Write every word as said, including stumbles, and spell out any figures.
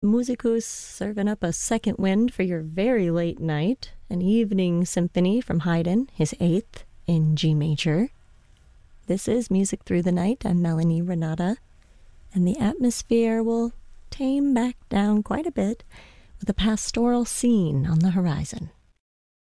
Musicus serving up a second wind for your very late night, an evening symphony from Haydn, his eighth in G major. This is Music Through the Night. I'm Melanie Renata, and the atmosphere will tame back down quite a bit with a pastoral scene on the horizon.